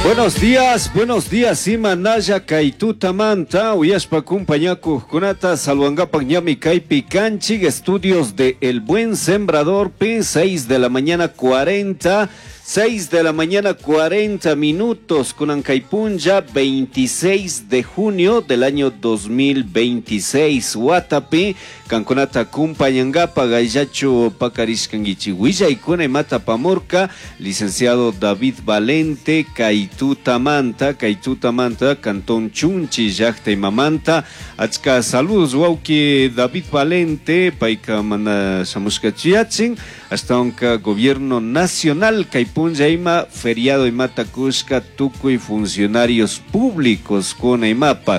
Buenos días, Imanaya Kaitutamanta, Uyashpa Kumpañaku Kunata, Salwangapan Yami Kaipi Canchig, estudios de El Buen Sembrador, P, 6 de la mañana 40. 6 de la mañana 40 minutos, Kunankaipunja, 26 de junio del año 2026. Watapi, Canconata Kumpayangapa, Gayacho Pacarishkangichi, Huilla y Kuna Mata Pamorca, licenciado David Valente, Kaitutamanta, Cantón Chunchi, Yachta y Mamanta. Achka, saludos, Wauki David Valente, Paika Mana Samuskachiachin, hasta onka Gobierno Nacional, Punja ima feriado imata Cusca tuco y funcionarios públicos con mapa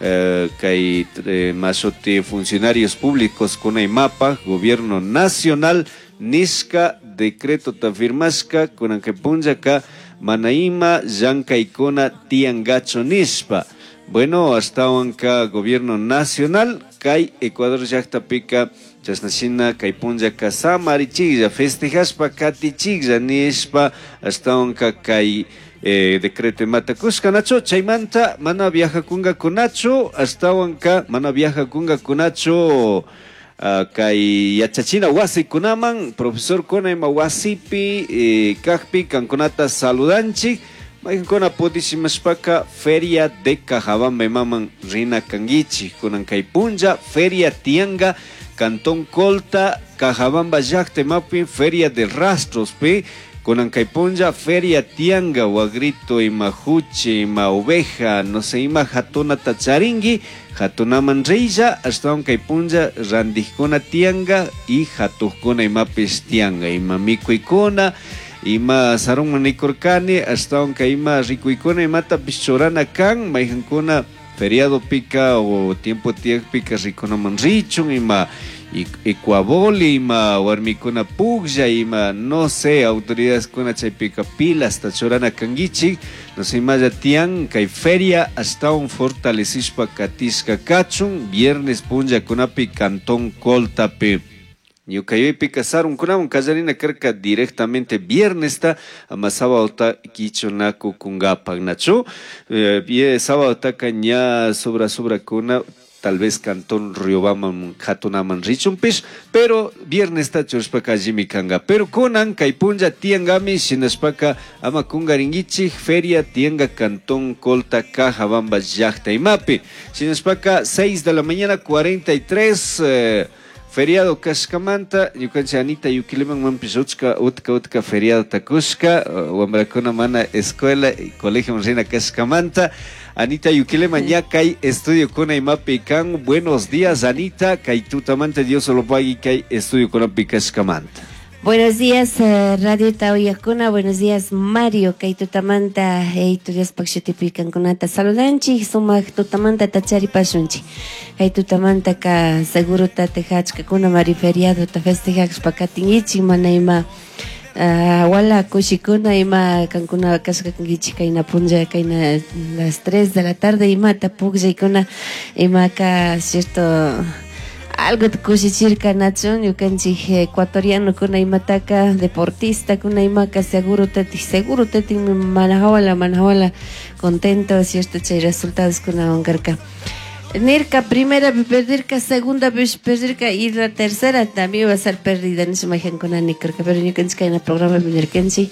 masote funcionarios públicos con mapa Gobierno Nacional Nisca decreto tafirmasca con anque punja ka manaima yanka icona tiangacho nispa. Bueno, hasta onka Gobierno Nacional kai Ecuador yakta pica Chasnachina Kaipunja Kasamari Chigja festejaspa Kati Chigja Nispa hasta onka kai decreto Matakusca Nacho Chaimanta mana viaja kunga kunacho hasta onka mana viaja kunga kunacho kai Yachachina Wasi Kunaman profesor Konaima Wasipi Kakpi Kankonata Saludanchi Maikona Podisimaspaka Feria de Cajabamba Maman Rina Kangichi Kunan Kaipunja Feria Tianga Cantón Colta, Cajabamba Yacte Mapi, Feria de Rastros, P, Conancaiponja, Feria Tianga, Guagrito, Imajuche, Ima Oveja, no sé, Ima Jatona Tacharingui, Jatona Manreilla, hasta un Caiponja, Randicona Tianga y Jatujcona Imapes Tianga, Ima Micoicona, Ima Sarón Manicorcane, hasta un Caima Ricoicona, Imata Pichorana Can, Maijancona. Feriado pica o tiempo pica ricona manrichon ima ecuaboli ima warmicona pugja ima no sé autoridades con pica pila hasta chorana kangichi no sé más tian kai feria hasta un fortalecispa catisca cachun viernes punja conapi cantón coltape Yukayoy picasaron con un casarina cerca directamente viernes está amasaba ota kichonaku kungapa nacho sábado ta caña sobra kuna tal vez cantón Riobama Hatunaman Richumpish, pero viernes está chospaka Jimmy Kanga, pero conan Kaipunja tiangami sinaspaka ama kungaringichi feria tianga cantón Colta Cajabamba Yachta y Mapi sinaspaka 6 de la mañana 43 feriado Cascamanta, yukancha Anita Yukileman Mampisotzka, utka feriado Takusca, Wambracona Mana Escuela y Colegio Reina Cascamanta, Anita Yukileman ya kai estudio con Aimape Can, buenos días Anita, kai tutamante Dios solo pagui kai estudio con Aimape Cascamanta. Buenos días, Radio Tauyacuna. Buenos días, Mario. Kaitutamanta, Eitorias Paxotipican Conata. Saludanchi, Sumak Tutamanta, Tachari Pashunchi. Kaitutamanta, Ka Seguro Tatehachka, Kuna Mariferiado, Tafestehax Pacatingichi, Manaima. Wala Kushikuna, Ima, Cancuna, Cascaquichi, Kaina Punja, Kaina, las 3 de la tarde, Ima, Tapugja, Ikuna, Ima, Ka, cierto. Algo de Cuchichirca Nación, Yukanchi ecuatoriano con Aimataka, deportista con Aimaka, seguro teti manajawala, contento, cierto, chay resultados con la Ongarca. Nirka primera, perdirka segunda, perdirka y la tercera también va a ser perdida en su imagen con Anikarka, pero Yukanchi en el programa Minerkenchi.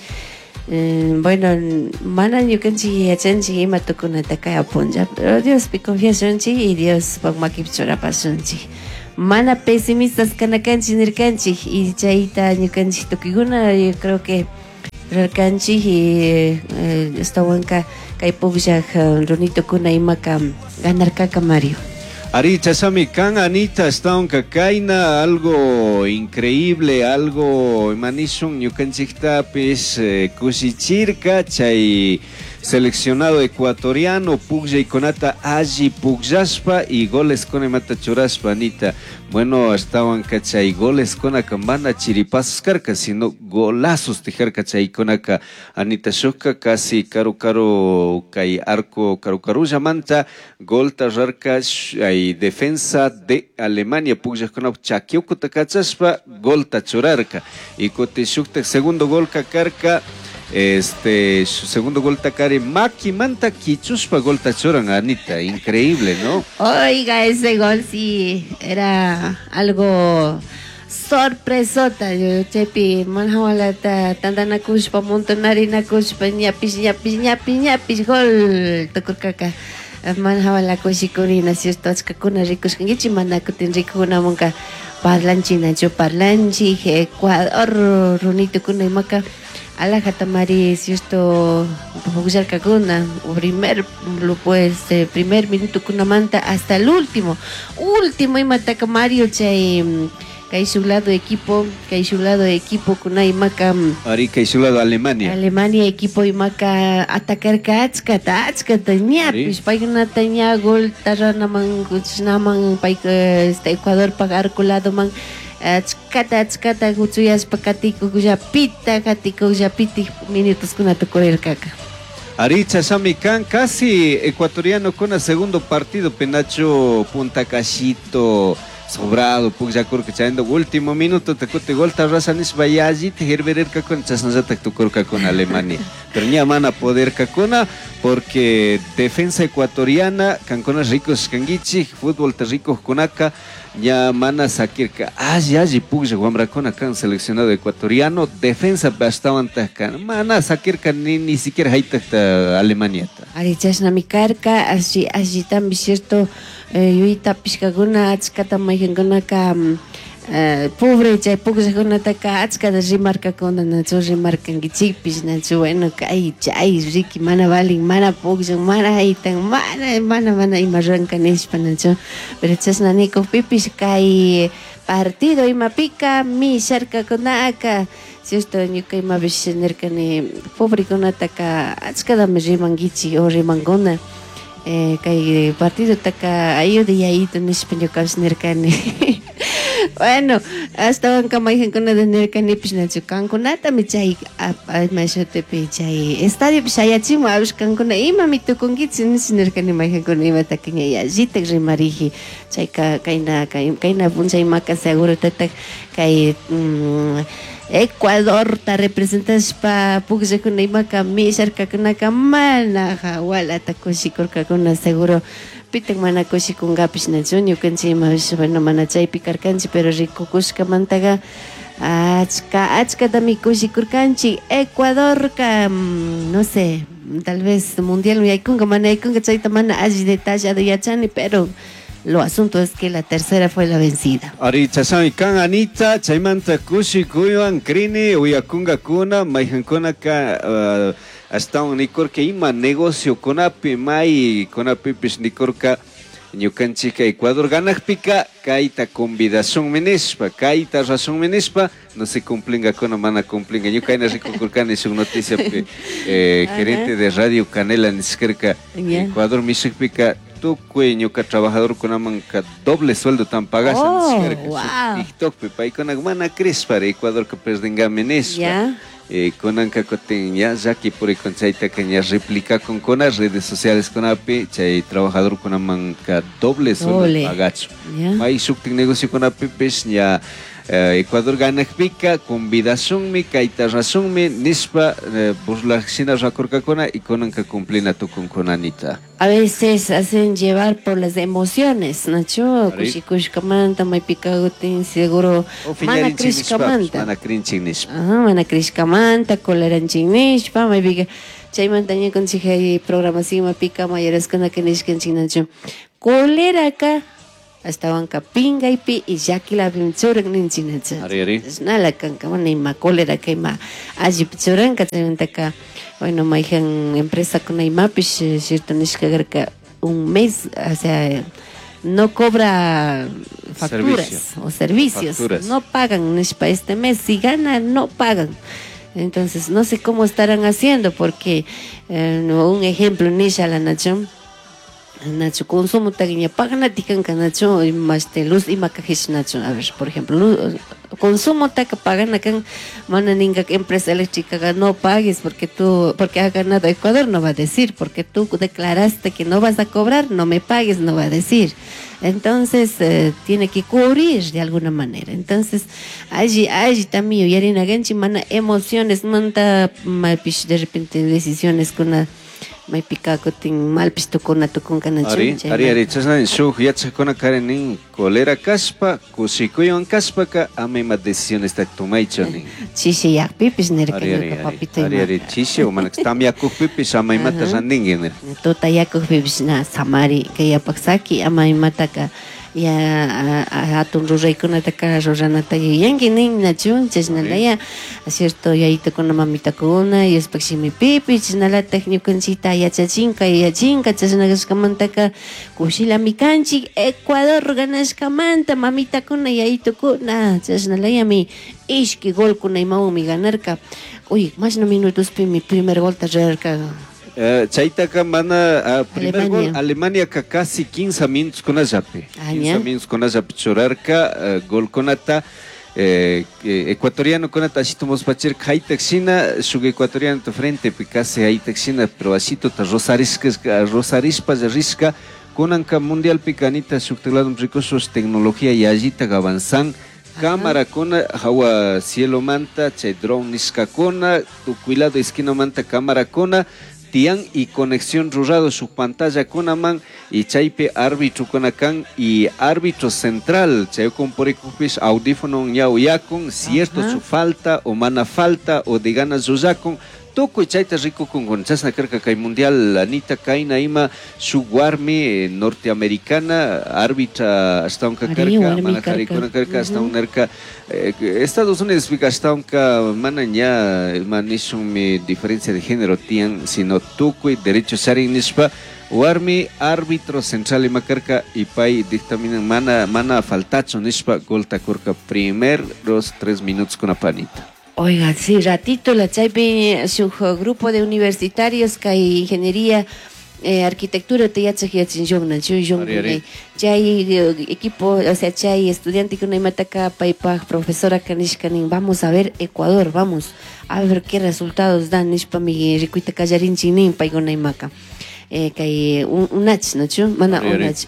Bueno, manan Yukanchi Yachenchi y Matokuna Takaya Punja, pero Dios pi confianza y Dios Pagmakip Chorapasunchi. Mana pesimistas canacanchi nircanchi y chaita ñucanchi tukiguna yo creo que ralcanchi y estawanka kaipubjak ronito kuna imaka ganar kaka Mario. Ari chasami kan Anita estawanka kaina algo increíble algo manishun ñucanchikta pues kusichirka chay seleccionado ecuatoriano Pugja y Conata Aji Pugjaspa y goles con Mata Churaspa Anita. Bueno, estaban cachay goles con Acambana Chiripazos Carca, sino golazos tejer cachay con Aca Anita Shoka casi caro kai arco caro Yamanta golta rarca y defensa de Alemania Pugja con Chaquiuco Tacachaspa golta chorarca y cote shukta segundo gol Carca Su segundo gol takari Maki Manta Kichuspa gol tachoran Anita, increíble, ¿no? Oiga, ese gol sí era algo sorpresota. Yo chepi manjawalata tandana kushpa montonarina kushpa ñapis gol takurkaka manjawala kushikurina si esto achkakuna ricos kangichi manakutin rikuna monka parlanchi Ecuador runito kuna imaka alajatamari si esto primer minuto kuna manta hasta el último imataka Mario chay kay su lado equipo kuna imaka Ari kay su lado Alemania equipo imaka atacar achkata ñapis paykuna taña gol taranaman kuchnaman Ecuador pagar colado man achkata gutsuyaspa katiko llapiti minutos kuna tukurirkaka. Aricha Samican, casi ecuatoriano con el segundo partido, Penacho Punta Cachito sobrado, ya creo que chayendo último minuto te cote gol tarrasanis vayaji te herberer con chasnazata tu corca con Alemania. Pero ni amana poder cacona porque defensa ecuatoriana, canconas ricos canguichi, fútbol terrico conaca, ya mana sakirka. Ya pugja guambra con acá seleccionado ecuatoriano, defensa bastaban tascan. Mana sakirka ni siquiera haita Alemania. Arichas namikarka, así también cierto. Yuita pishkaguna achkata mayjanguna pobre chay pugsakuna taka achkata rimarkakuna nachu rimarkankichikpish nachu bueno kay chay riki mana valin mana pugsan mana haytan mana ima rankanishpa nachu pero chasnanikukpipish kay partido imapika misharkakunaka si esto ñuka imapish nirkani pobrekunataka achkatami rimankichik o rimanguna kay partido taka ayuda y ahí tunis penyokas nirkani. Bueno, hasta banca maijan con de nirkani pisnachu kankunata mi chay maishote pe chay estadio pisayachima abus kankuna ima mi tukungitsin nirkani maijan con ima takinya ya jitek rimariji chay kaina puncha imaka seguro tata kay Ecuador ta representas pa pugse kuna imaka misarka kuna kamana wala ta kushikurka kuna seguro pitek mana kushikungapish nachu kanchi bueno mana chay pikarkanchi pero rikukushka mantaga achka tami kushikurkanchi Ecuador ka no sé tal vez mundial yaykunga mana yaykunga chayta mana alli detallado yachani pero lo asunto es que la tercera fue la vencida. Ahorita saben can Anita, chaymanta kushi kuyuan krini uyakunga kuna maijankuna ka hasta un nikorka ima negocio konapi mai konapi pis nikorka ñukanchika Ecuador ganakpika kaita convidación menespa kaita razón menespa no se cumplinga con mana cumplinga ñukaina rikukurkani su noticia gerente de Radio Canela niskerka Ecuador mishikpika ñuka trabajador con amanca doble sueldo tan pagas TikTok pe con agmana crispa Ecuador que perdenga menespa con anca coten ya que por el conchaita que ya replica con las redes sociales con AP chay trabajador con amanca doble sueldo pagacho mai suktin negocio con AP pes ya Ecuador gana pica convidación me kaita razón me nispa por la china racorcacona y con anca cumplina tu con Anita. A veces hacen llevar por las emociones, Nacho, kushkamanta, mai picagotin, seguro, mana krishkamanta. Mana krishkamanta, coleranchinishpa, mai pica, chay mantaña con chija programación, pica, mayeras con akenishkan chinacho. Colera acá. Hasta banca pinga y ya que la pinchuran ninchinacha. Es nada canca, bueno, y ma cólera que ma allí pinchuran que te acá. Bueno, ma hijan empresa con ima pues cierto niscagarca un mes, o sea, no cobra facturas o servicios, no pagan para este mes, si ganan no pagan. Entonces no sé cómo estarán haciendo porque un ejemplo nisha la nación. Nacho consumo taguiña pagana ticanca nacho luz y macajes nacho. A ver, por ejemplo, consumo taca pagana can mana ninga empresa eléctrica no pagues porque ha ganado Ecuador, no va a decir, porque tú declaraste que no vas a cobrar, no me pagues, no va a decir. Entonces tiene que cubrir de alguna manera. Entonces allí también y harina ganchi mana emociones manta de repente decisiones con una may picaco tin mal pisto con Ari chasna shuk yacha kona karenin kolera kaspa kusikuyon kaspa ka amema decisiones ta tumaichoni. Chishi yak pipis nerka papito. Ari chishi o manak tamya kuk pipis amay mata sandingin. Tota yakuk pipis na samari kaya paksaki amay mata ka ya atun ruray taka roranata yangi nin nachun chasnalaya cierto yaito con mamita kuna y espeximi pipi chasnala técniconcita yachachinka chasnagaskamantaka kushila mikanchik Ecuador ganashkamanta mamita kuna yaito kuna chasnalaya mi ishki gol kuna imaumi ganarka uy más no minutos mi primer gol tararka. Chaitaka mana primer gol Alemania ka casi 15 minutos con ayape. 15 minutos con ayape chorarka gol konata ecuatoriano konata ashitomos pachir haitaxina shug ecuatoriano to frente picase haitaxina pero asito ta rosarispa risca konanka mundial picanita subtelado ricosos tecnología y allita avanzan cámara kona hawa cielo manta chay drone niska kona tu cuidado esquina manta cámara kona tian y conexión rurado su pantalla con aman y chaipe árbitro con acan y árbitro central chay con por ecupis audífono yao yakon cierto su falta o mana falta o de ganas yuyakon toco y chaita rico con chasna carca kay mundial anita kaina ima su guarme norteamericana árbitra hasta un cacarca manajari con carca hasta un arca Estados Unidos hasta un manaña manisumi diferencia de género tian sino toco y derecho sharing nispa guarme árbitro central y macarca y pay dictaminan mana faltacho nispa golta corca primeros 3 minutos con apanita. Oiga, sí, ratito la chaipe su grupo de universitarios que hay ingeniería, arquitectura te ya hay equipo, o sea, hay estudiante que no hay mataca paipa profesora kanishkanin, vamos a ver Ecuador, vamos a ver qué resultados dan nishpa mi ricuita callarin chinin paigona y maca. Que unach nacho mana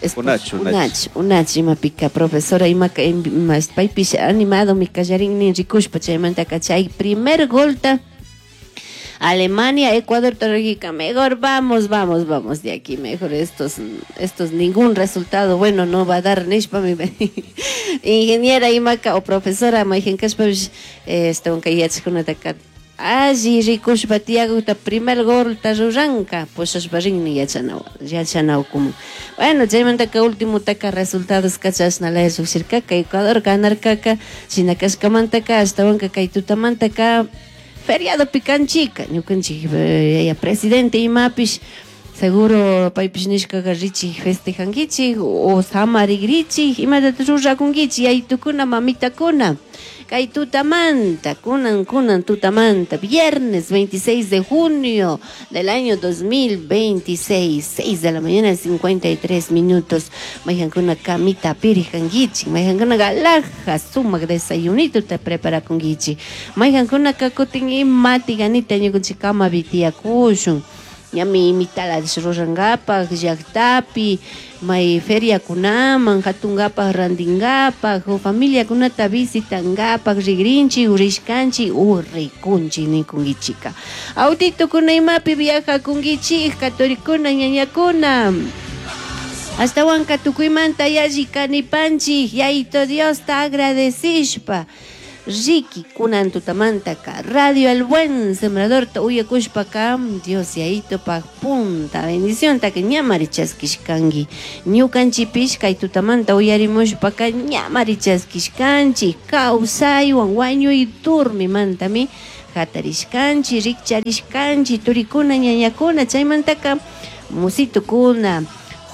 unach ima pica profesora ima mas paipis animado mi callarin ni ricush pachamanta cachay primer golta Alemania Ecuador Torregica mejor vamos de aquí mejor estos ningún resultado bueno no va a dar nishpa mi ingeniera imaca o profesora maijen kaspavish un kayach con atacar allí ricos batiago ta primer gol ta ruranca pues es barini ya chanao como bueno ya manda que último taca resultados cachas na la circa que Ecuador ganar caca sin acá escamanta acá hasta banca que tu tamanta acá feriado picanchica ñucanchi ya presidente y mapis seguro paipishniska garrichi festejangichi o samari grichi imada turra kungichi ay tukuna mamita kuna Kay tutamanta, kunan tutamanta, viernes 26 de junio del año 2026, 6 de la mañana, 53 minutos. Mayan con una camita pirijan gichi, mayan con una galaja, suma desayunito te prepara con gichi. Mayan con una cacotin y mati ganita, ño con chicama vitia kushun. Ya mi mitala de Rorangapa, Yaktapi, may feria kunaman, hatungapa randingapa, familia kunata visitangapa, rigrinchi, urishkanchi, urrikunchi ni kungichika. Audito kunaimapi viaja kungichika, torikuna ñañakuna. Hasta Huanca Tucuimanta yaji canipanchi, yaito Dios ta agradecishpa. Ricky kunan tutamantaka radio El Buen Sembrador ta uyakushpaka Dios yaito pa punta bendición ta que ñamarichaskishkangi ñukanchipish kay tutamanta uyarimushpaka ñamarichaskishkanchi kawsaywan wañuy turmimantami hatarishkanchi rikcharishkanchi turikuna ñañakuna chaymantaka musitukuna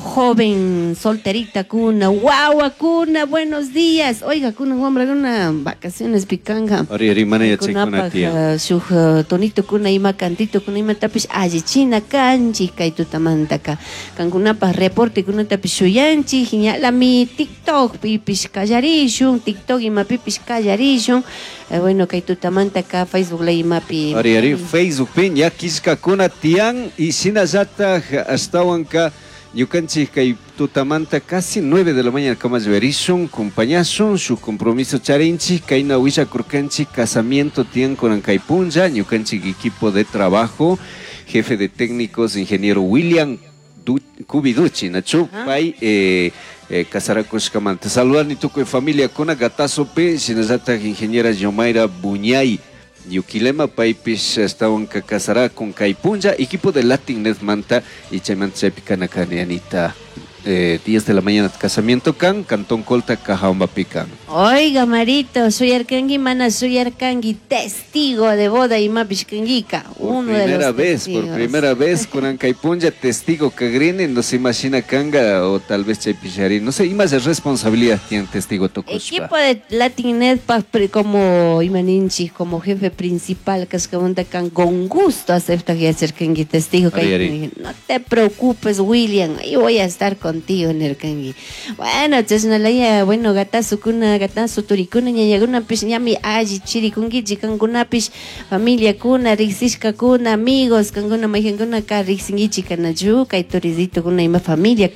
joven solterita kuna, guagua kuna, buenos días. Oiga, kuna hombre, una vacaciones picanga. Ari mana ya kuna tia. Su tonito kuna ima cantito kuna ima tapis china kanchi kai tutamantaka. Kankunapa reporte kuna tapis suyanchi, la mi TikTok pipis kallarishun, TikTok ima pipis kallarishun. Bueno, kai tutamantaka Facebook la imapi. Ari Facebook pin ya kiska kuna tiang y sinazata hasta Yukanchi kay tutamanta casi 9 de la mañana camas verison, compañason, su compromiso charinchi, kaina huisha kurkanchi, casamiento tian con Ancaipunja, Yukanchi equipo de trabajo, jefe de técnicos, ingeniero William Kubiduchi, Nacho, Pai, Casaracos Camante. Saludar ni tuco de familia con Gatazo P, sinazata ingeniera Yomaira Buñay. Yuquilema Paipis estaban Casará con Caipunja, equipo de Latinnet Manta y Chaimanta Picana Caneanita. 10 de la mañana casamiento can, Cantón Colta, Cajamba Pican. Oiga, Marito, soy Arcangui, mana, soy Arcangui, testigo de boda y mapishkanguica. Por primera vez con Ancaipunja, testigo Cagrine, no se imagina Kanga o tal vez Chaipichari, no sé, y más de responsabilidad tiene testigo Tocuspa. Equipo de Latinnet como Imaninchi, como jefe principal, Cascamonta Can, con gusto acepta que Arcangui testigo. No te preocupes, William, yo voy a estar contigo en el Cangui. Bueno, entonces no leía, bueno, gatazo kuna, gatazo turicuna, ñayaguna pish, ñami aji, chirikungi, chikanguna pish, familia kuna, rixishka kuna, amigos, kanguna, maijanguna ka, rixingi, chikanachu, kaitorizito kuna, ima familia,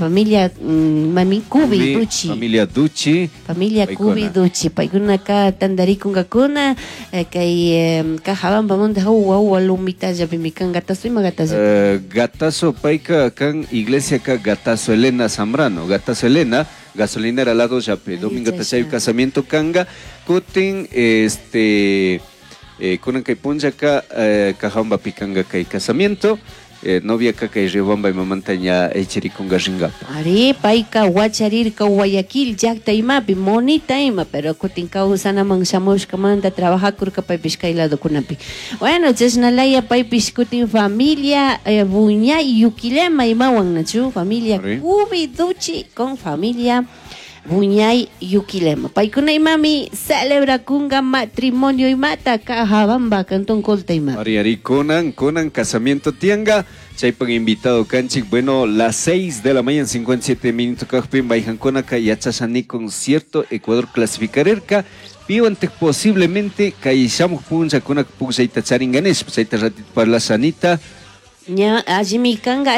mami, Kubi, Duchi. Familia Duchi. Familia Kubi, Duchi, paikuna ka, tandarikunga kuna, kai, kajabamba, monte, hau, alumita, ya pimikan, gatazo, ima gatazo. Gatazo, paika, kan, iglesia ka, gatazo. Elena Zambrano, Gatazo Elena, gasolinera al lado Yape, Domingo Tachayo, casamiento Kanga, Kutin, Kunan Kaipunja ka, Cajamba Picanga kai casamiento, novia kaka y Riobamba y Mamantaña Echirikunga Ringapa. Ari, paika, Huacharirka, Guayaquil, Yacta y Mapi, Monita Ima, pero Kutin Kausana Manchamush Kamanda, trabaja Kurka Paipisca y lado Kunapi. Bueno, Chesnalaya Paipis Kutin familia, Buña y Yuquilema y Mawang Nachu, familia Kubi Duchi con familia Buñay Yuquilema. Paikuna y mami celebra kunga matrimonio y mata Cajabamba, Cantón Colta y mami. Ari, Conan, casamiento tianga. Chaipan invitado Canchic, bueno, las 6 de la mañana, 57 minutos, Cajpin, Baijanconaca y Achasani concierto, Ecuador clasificarerca. Pío antes posiblemente, Caishamos Puncha, Conac Puxaita Charinganesh, Puxaita Ratito para la Sanita. Ya, ajimikanga,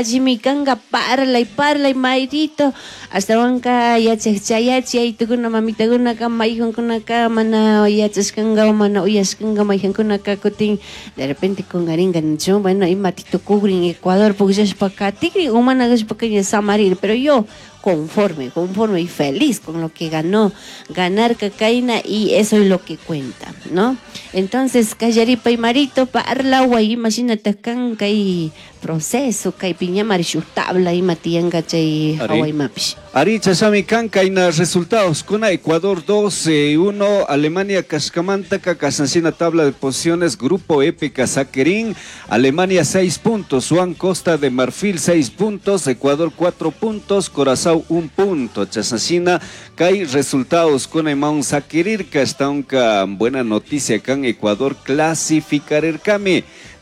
parla y mairito, hasta wanka yachayachi, y tuguna mamita guna ka maihon kuna ka mana yachascanga mana uyascanga maihan kuna ka kutin, de repente con garinga nicho, bueno, y matito cubrin Ecuador, porque es para acá, tigri, humana es para que samarir, pero yo conforme y feliz con lo que ganar Cacaina, y eso es lo que cuenta, ¿no? Entonces, Callaripa y Marito, parla, guay, imagínate, canca y proceso, caipiña marichutabla y matianga chay Hawaii Mapish. Ari Chasami Canca y resultados con Ecuador 2-1, Alemania Cascamantaca, Casancina tabla de posiciones, Grupo Épica Saquerín, Alemania 6 puntos, Juan Costa de Marfil 6 puntos, Ecuador 4 puntos, Corazao 1 punto, Casancina Kai resultados con Emaun Saquerir, que está una buena noticia acá en Ecuador, clasificar el Came.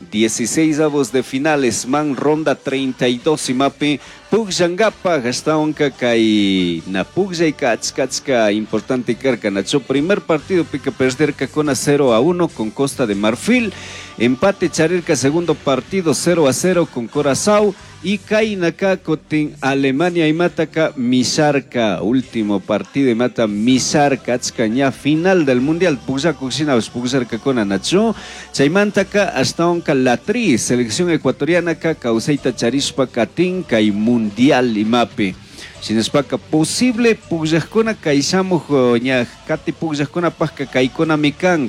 16 avos de finales, man ronda 32 y mape Pugjangapa, gastaonka kai na Pugja y Kachkachka, importante carca nacho, primer partido pica perder con 0-1 con Costa de Marfil, empate Charirca, segundo partido 0-0 con Corazao y Kainaka Cotin Alemania y Mataca Misarca, último partido y mata Misarca, Achkaña, final del mundial, Pugja Cuxina, Pugjarca con Anacho, Chaimantaka, hasta onka Latri, selección ecuatoriana, Causeita Charispa Catin, Kai mundial y mape. Sin espaca posible, Pugjarcona Kaisamo, ña Kati Pugjarcona Pasca, Kaikona Mikan,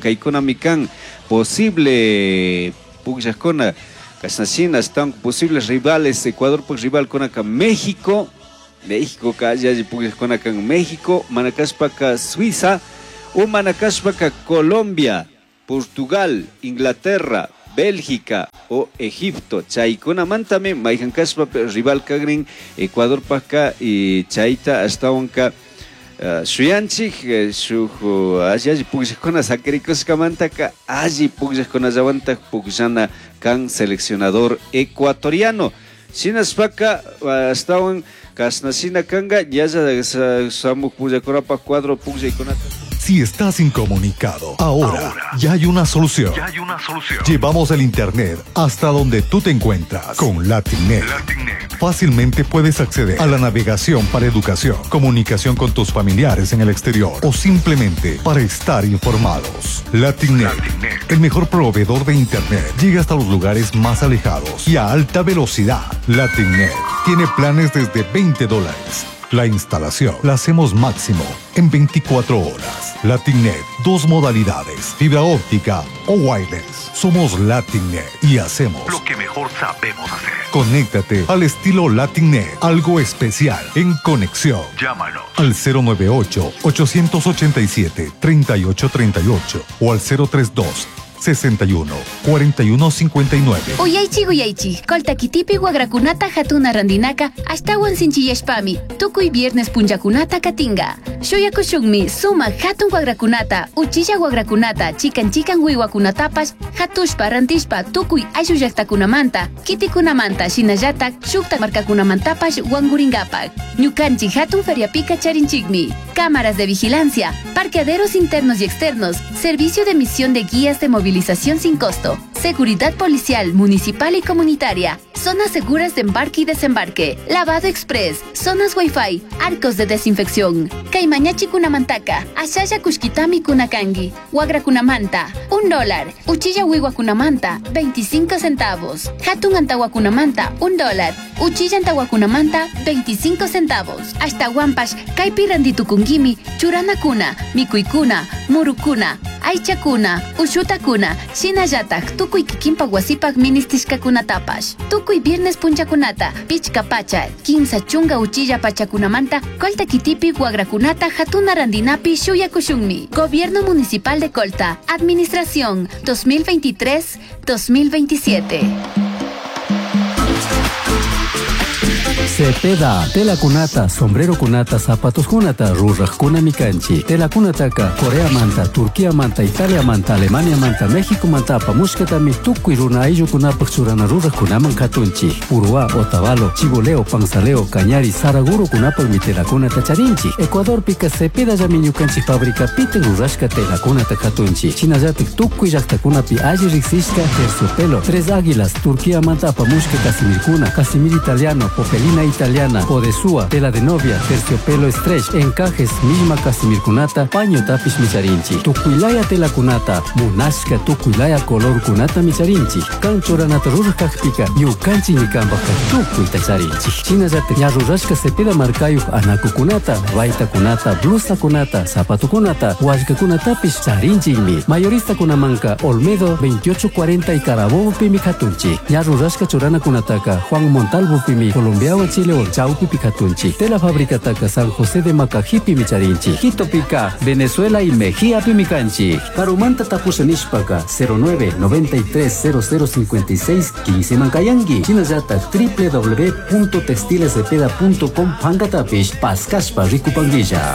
posible Pugjarcona. Casacina están posibles rivales, Ecuador pues rival con acá México, Calla con acá en México, Manacaspaca Suiza o Manacaspaca Colombia, Portugal, Inglaterra, Bélgica o Egipto. Chaykunamantami mayjan kashpa rival kagrin Ecuador paka y chayta hasta onka suyanchik shuk alli pugsakuna sakarikuskамантaka alli pugsakkunallawanta pugsana kan seleccionador ecuatoriano. Sinaspaka astawan kasnasina kanga yalla samuk pugsakunapa cuadro pugsaykunata. Si estás incomunicado, ahora ya hay una solución. Llevamos el internet hasta donde tú te encuentras con Latinnet. Fácilmente puedes acceder a la navegación para educación, comunicación con tus familiares en el exterior o simplemente para estar informados. Latinnet, el mejor proveedor de internet, llega hasta los lugares más alejados y a alta velocidad. Latinnet tiene planes desde $20. La instalación la hacemos máximo en 24 horas. Latinnet, 2 modalidades, fibra óptica o wireless. Somos Latinnet y hacemos lo que mejor sabemos hacer. Conéctate al estilo Latinnet, algo especial en conexión. Llámanos al 098-887-3838 o al 032-61-4159. Uyaychi, kolta kitipi wagrakunata hatuna randinaka ashtawan sinchiyashpami, tukuy viernes punjakunata katinga. Shoyakushunmi suma hatun wagrakunata, uchilla wagrakunata, chikan wiwakunatapash, hatushpa rantishpa tukuy ayllu llaqtakunamanta, kitikunamanta shinallatak shukta markakunamantapash wanguringapak. Ñukanchik hatun feriapika charinchikmi. Cámaras de vigilancia, parqueaderos internos y externos, servicio de emisión de guías de movilización sin costo, seguridad policial, municipal y comunitaria, zonas seguras de embarque y desembarque, lavado express, zonas wifi, arcos de desinfección. Kaimañachi kunamantaka, ashaya kushkitami kunakangi, wagra kunamanta, $1, uchilla wiwa kunamanta, 25 centavos, hatun antawa kunamanta, $1, uchilla antawa kunamanta, 25 centavos. Hasta Wampash, kaipi randitukungimi, churana kuna, mikuikuna, murukuna, aichakuna, ushutakuna, shinayatak, tukuy kikimpa wasipak ministishkakunatapash. Tukuy viernes punchakunata, pichka pacha, 15 chunga uchilla pachakunamanta, kolta kitipi wagrakunata hatuna randinapi shuyakushunmi. Gobierno Municipal de Colta, Administración 2023-2027. Cepeda, tela kunata, sombrero kunata, zapatos kunata, rurraj kuna mikanchi. Tela kunataka, Corea manta, Turquía manta, Italia manta, Alemania manta, México manta, pamushkatami, tukuy runa ayllu kunapak churana rurraj kunaman katunchi. Urua, Otavalo, Chiboleo, Panzaleo, Cañari, Saraguro kunapak mi tela kunata charinchi. Ecuador pika Cepeda llami ñukanchi fabrica piten rurrashka tela kunata katunchi. Chinallatik tukuy llaqtakunapi alli riksishka terciopelo, 3 águilas, Turquía manta, pamushka casimir kuna, casimir italiano, popelina italiana, podesúa, tela de novia, terciopelo stretch, encajes, misma casimir kunata, paño tapish micharinchi. Tukuylaya tela kunata, munashka tukuylaya color kunata micharinchi. Kanchoranata rurkakpika, yukanchi nikambaka tukuy tacharinchi. Chinallate ya rurashka Cepeda markayuk anaku kunata, vaita kunata, blusa kunata, zapato kunata, washka kunatapish charinchimi. Mayorista kunamanka, Olmedo 2840 y Carabobo pimi katunchi. Ya rurashka chorana kunataka, Juan Montalvo pimi, Colombiawa Chile o Chaupi Picatunchi. Tela fábrica taca San José de Macajipi Micharinchi. Quito Pica, Venezuela y Mejía Pimicanchi. Carumanta Tapusanishpaca 0993005615 Mancayangi. Chinayata www.textilescepeda.com Pangatapish Pascashpa Ricupanguilla.